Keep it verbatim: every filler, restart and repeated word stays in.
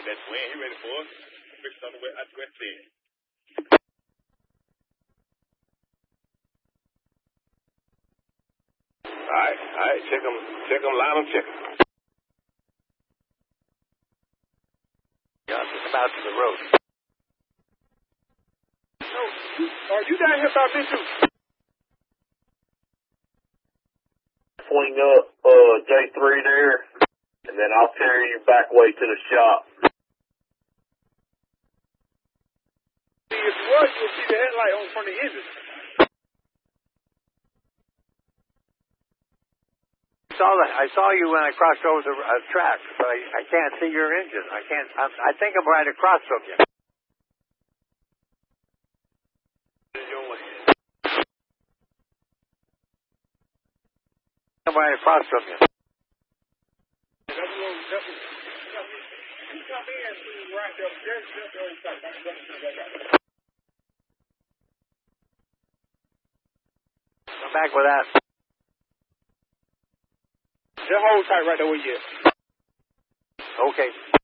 That's when he ready for us. Fixed on the way out the west end. All right, all right. Check them, check them, line them, check them. Yeah, just about to the road. No, are you down here about me too? Swing up uh, J three there, and then I'll carry you back way to the shop. See, if you was, you'll see the headlight on front of the engine. I saw that. I saw you when I crossed over the uh, track, but I, I can't see your engine. I can't. I'm, I think I'm right across from you. I'm right across from you. Come back with that. Just hold tight right there with you. Okay.